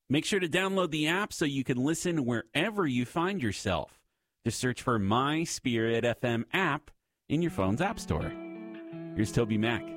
Make sure to download the app so you can listen wherever you find yourself. Just search for My Spirit FM app in your phone's app store. Here's Toby Mac.